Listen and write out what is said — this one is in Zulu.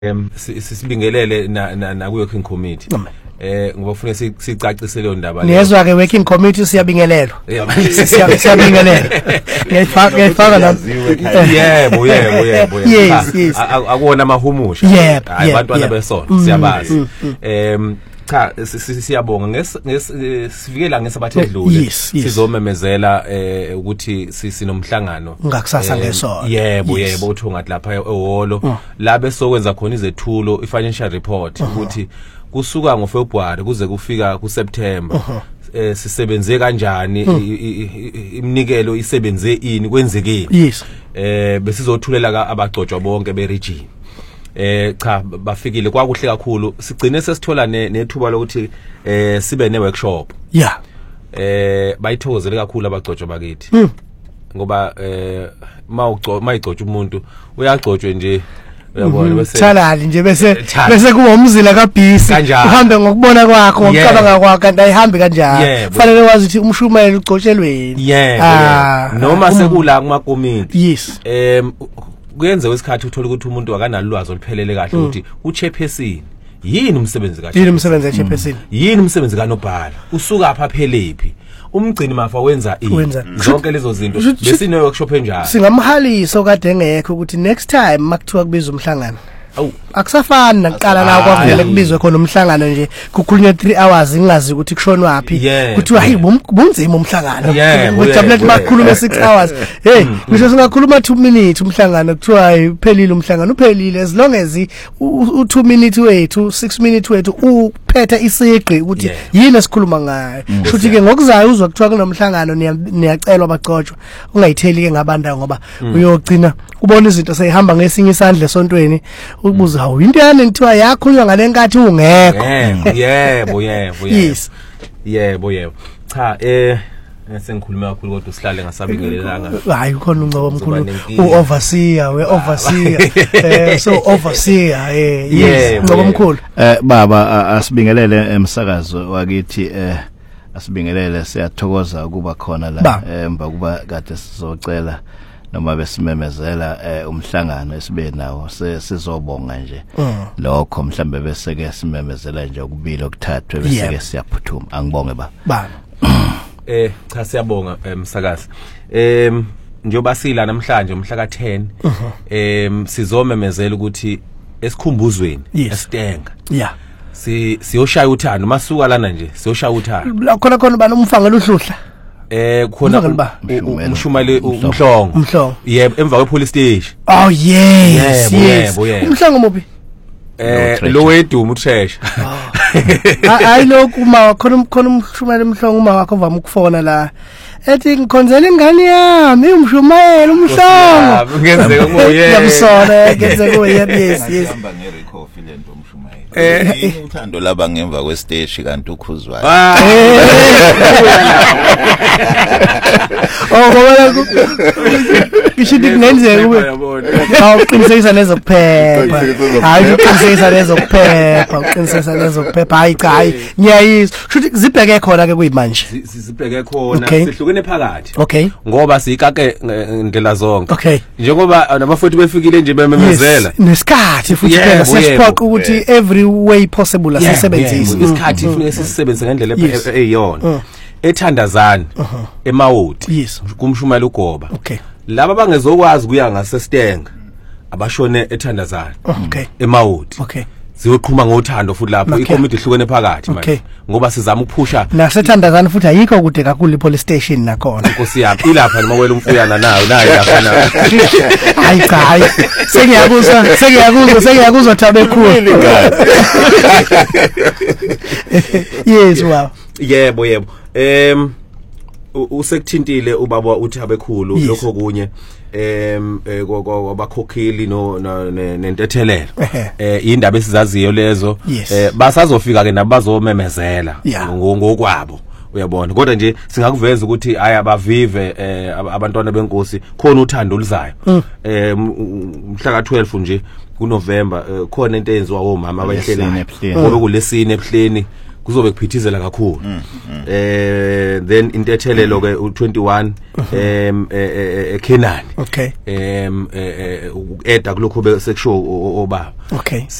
sibingelele na ku working committee ngoba ufuna sicacise le ndaba niyezwa ke working committee siyabingelelwa siyabingelela ngiyifaka la yebo yes akuwona mahumusha hayi abantwana besona siyabazi cha siyabonga sivikela ngesabathedlule sizomemezela ukuthi sinomhlangano ngakusasa ngesonto yebo utho ngathi lapha ehholo la besokwenza khona izethulo i-financial report ukuthi kusuka ngoFebruary kuze kufika kuSeptember sisebenze kanjani iminikelo isebenze ini kwenzekeni besizothulela abagcotshwa bonke beregion cha bafikile kwakuhle kakhulu sigcine sesithola nethuba lokuthi sibe ne-workshop bayithokozele kakhulu abagcotshwa bakithi ngoba mayigcotshwa umuntu uyagcotshwe nje uyabona bese thalali nje bese kuba umzila kaBhisi uhambe ngokubona kwakho ngokucabanga kwakho kanti ayihambi kanjalo kufanele wazi ukuthi umshumayeli ugotshelweni noma sekula kuma committee kuyenze wesikhathi uthola ukuthi umuntu akanalwazi oluphelele kahle ukuthi uchairperson yini umsebenzi kahle yini umsebenzi kaNobhala usuka apha phelephi umgcini mafa wenza zonke lezo zinto besine workshop enjalo singamhalisa kade engekho ukuthi next time makuthiwa kubiza umhlangano akusafani nakuqala la kwavele kubizwe khona umhlangano nje kukhulunywa 3 hours ngingazi ukuthi kushonwa wapi kuthiwa hayi bunzima umhlangano tablet bakhuluma 6 hours ngisho singakhuluma 2 minutes umhlangano kuthiwa hayiphelile umhlangano uphelile as long as u2 minutes wethu 6 minutes wethu uphethe isiqi ukuthi yini esikhuluma ngayo futhi ke ngokuzayo uzwa kuthiwa kunomhlangano niyacelwa abagcotshwa ungayitheli ke ngabanda ngoba uyogcina ubona izinto seyihamba ngesinye isandla esontweni ubuza hawu into yana ngithiwa yakhulunywa ngalenkathi ungekho yebo cha sengikhuluma kakhulu kodwa sihlale ngasabingelelanga hayi khona ungcobo omkhulu we-overseer so overseer yes ungcobo omkhulu baba asibingelele emsakazo wakithi asibingelele siyathokoza ukuba khona la emva kuba kade sizocela noma besimemezela umhlangano esibe nawo sizobonga nje lokho mhlambe bese ke simemezela nje ukubili okuthathu bese ke siyaphuthuma angibonge baba cha siyabonga msakazi njoba sila namhlanje umhla ka10 sizomemezela ukuthi esikhumbuzweni esitenga siyoshaya uthando masuka lana nje siyoshaya uthando khona banomfangela uhluhla khona umshumali umhlongo yebo emva kwepolice station yes umhlongo muphi lo wedumo uthesha hayi lokhu uma khona umshumali umhlongo uma wakho vama ukufona la ethi ngikhonzela ingane yami umshumayeli umhlongo ngenzeka kuye yamsona ngenzeka kuye yes hamba ngerecoffee lento umshumayeli uthando laba ngemva kwestage kanti ukhuzwayo ngoba kishidi kunenzeka kube awuqinisekisa nezokuphepha hayi uqinisekisa nezokuphepha hayi cha hayi ngiyayizwa futhi zibheke khona ke kuyimanje zibheke khona sihlukene phakathi ngoba sikake indlela zonke njengoba nabafowethu befikile nje bememezela nesikhathi futhi phela siyaphoqa ukuthi every way possible asisebenzise isikhathi kufanele sisebenze ngendlela eyiyona ethandazana emawodi kumshumela ugoba laba bangezokwazi kuya ngasestenga abashone ethandazana emawodi ziyoqhuma ngothando futhi lapho icommittee ihlukene phakathi manje ngoba sizama ukuphusha nasethandazana futhi ayikho kude kakhulu ipolice station nakhona Nkosi yami ilapha noma kwela umfuyana nayo lapha na hayi cha hayi sengiyakuzwa Thabe khulu yes wow yebo usekuthintile ubaba uThabe khulu lokho kunye kwabakhokheli nentethelelo indaba esizaziyo lezo basazofika ke nabazomemezela ngokwabo uyabona kodwa nje singakuveza ukuthi aya bavive abantwana benkosi khona uthando oluzayo mhla ka12 nje kuNovember khona into eyenziwa omama abayihlelene ngoba kulesine ebuhleni kuzobe kuphithizela kakhulu then intethelelo ke u21 eKenani okay eda kulokho besekusho obaba okay